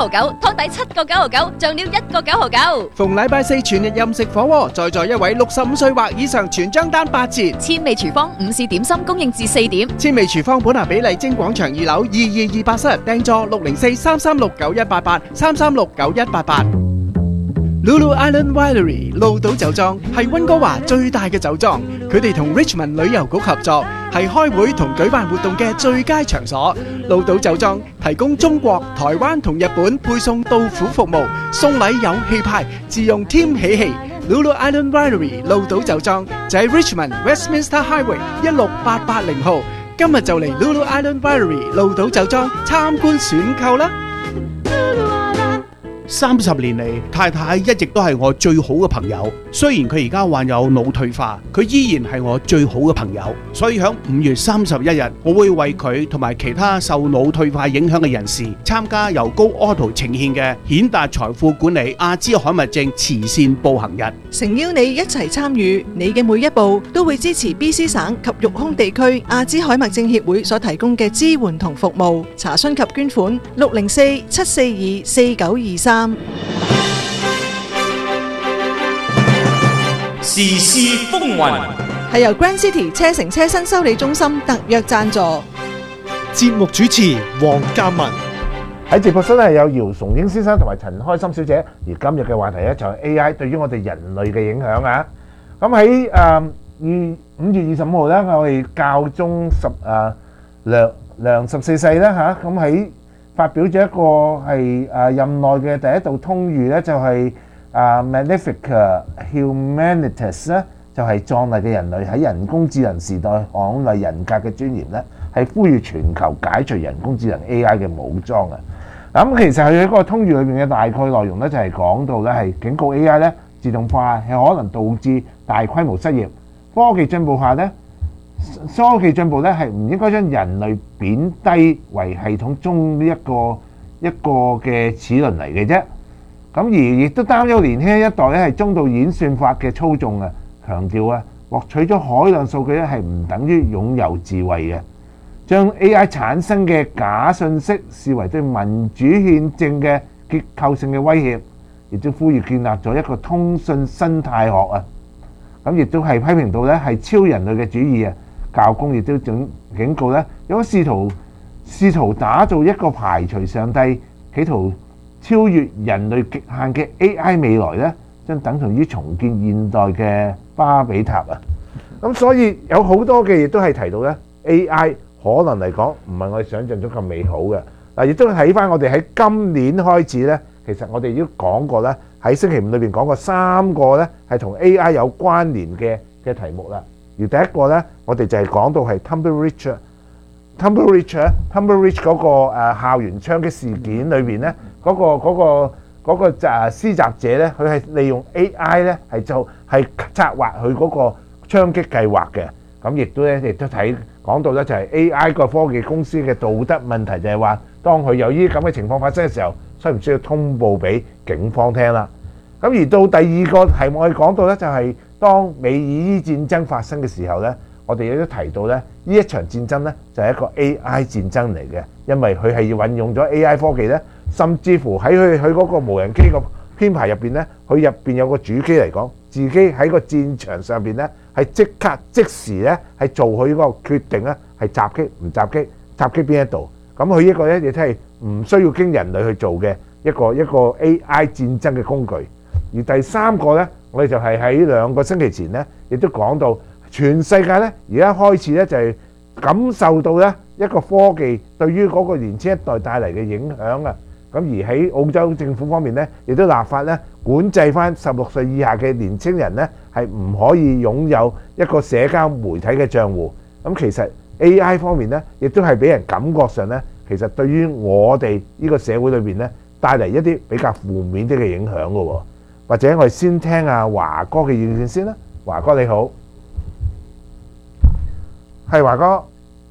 毫九，湯底7個9毫9，醬料1個9毫9。 逢禮拜四全日任食火鍋，在座一位65歲或以上全張單8折。 千味廚房午市點心供應至4點。 千味廚房本拿比麗晶廣場2樓2228室，訂座604-336-9188，336-9188。Lulu Island Winery 鹿島酒莊係溫哥華最大嘅酒莊，佢哋同 Richmond 旅遊局合作，係開會同舉辦活動嘅最佳場所。鹿島酒莊提供中國、台灣同日本配送到府服務，送禮有氣派，自用添喜氣。Lulu Island Winery 鹿島酒莊就喺 Richmond Westminster Highway 16880號，今日就嚟 Lulu Island Winery 鹿島酒莊參觀選購啦 ！30年嚟，太太一直都係我最好嘅朋友。雖然佢而家患有腦退化，佢依然係我最好嘅朋友。所以喺5月31日，我會為佢同埋其他受腦退化影響嘅人士參加由高 Auto 呈獻嘅顯達財富管理阿茲海默症慈善步行日， 誠邀你一齊參與，你嘅每一步都會支持 BC 省及育空地區阿茲海默症協會所提供嘅支援同服務。查詢及捐款604-742-4923。 時事風雲係由 Grand City 車城車新修理中心特約贊助。 節目主持黃嘉文。 喺直播室係有姚崇英先生同埋陳開心小姐，而今日嘅話題咧就係 AI 對於我哋人類嘅影響啊！咁喺5月25號咧，我哋教宗梁14世啦嚇，咁喺發表咗一個係任內嘅第一道通諭咧，就係Magnificat Humanitas 咧，就係壯麗嘅人類喺人工智能時代捍衞人格嘅尊嚴咧，係呼籲全球解除人工智能 AI 嘅武裝啊！咁其實佢喺嗰個通諭裏邊嘅大概內容咧，就係講到咧係警告 AI 咧自動化係可能導致大規模失業。科技進步下咧，科技進步咧係唔應該將人類貶低為系統中呢一個嘅齒輪嚟嘅啫。咁而亦都擔憂年輕一代咧係中度演算法嘅操縱啊，強調啊獲取咗海量數據咧係唔等於擁有智慧嘅，將 AI 產生嘅假信息視為對民主憲政嘅結構性嘅威脅，亦都呼籲建立咗一個通訊生態學啊。咁亦都係批評到咧係超人類嘅主義啊。教宗亦都警告咧，如果試圖打造一個排除上帝、企圖超越人類極限嘅 AI 未來咧，將等同於重建現代嘅巴比塔啊！咁所以有好多嘅嘢都係提到咧 AI 可能嚟講唔係我哋想象中咁美好嘅。嗱，亦都睇翻我哋喺今年開始咧，其實我哋已經講過咧，喺星期5裏邊講過3個咧係同 AI 有關聯嘅題目啦。而第一個咧，我哋就係講到係 Tumbleweed 嗰個校園槍擊事件裏邊咧，嗰個施襲者咧，佢係利用 AI 咧係策劃佢嗰個槍擊計劃嘅。咁亦都講到咧，就係 AI 個科技公司嘅道德問題，就係話當佢有呢啲咁嘅情況發生嘅時候，需唔需要通報俾警方聽啦？咁而到第二個題目我哋講到咧，就係當美以伊戰爭發生嘅時候咧，我哋亦都提到咧，呢一場戰爭咧就係一個 AI 戰爭嚟嘅，因為佢係要運用咗 AI 科技咧，甚至乎喺佢嗰個無人機個編排入邊咧，佢入邊有個主機嚟講，自己喺個戰場上邊咧係即時咧係做佢嗰個決定咧，係襲擊唔襲擊，襲擊邊一度。咁佢呢個咧亦都係唔需要經人類去做嘅一個 AI 戰爭嘅工具。而第三個咧，我哋就係喺2個星期前咧，亦都講到全世界咧，而家開始咧就係感受到咧一個科技對於嗰個年輕一代帶嚟嘅影響啊！咁而喺澳洲政府方面咧，亦都立法咧管制翻16歲以下嘅年輕人咧，係唔可以擁有一個社交媒體嘅賬戶。咁其實 AI 方面咧，亦都係俾人感覺上咧，其實對於我哋呢個社會裏邊咧，帶嚟一啲比較負面啲嘅影響嘅喎。或者我哋先聽阿華哥嘅意見先啦。華哥你好，係華哥，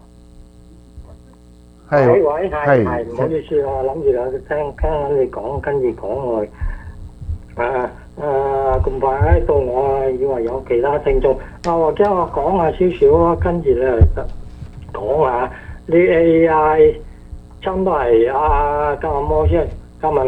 係喂，唔好意思，我諗住聽你講，跟住講我咁快到我以為有其他聽眾，或者我講下少少啊，跟住咧講下啲 AI，差唔多係阿摩先今日